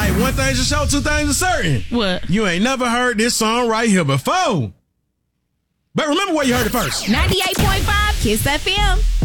right, one thing's for sure, two things are certain. What? You ain't never heard this song right here before. But remember where you heard it first. 98.5 Kiss FM.